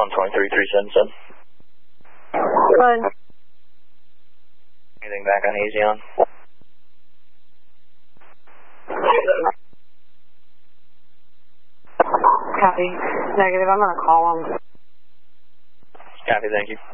23377. Good. Anything back on easy on? Copy. Negative, I'm going to call him. Copy, thank you.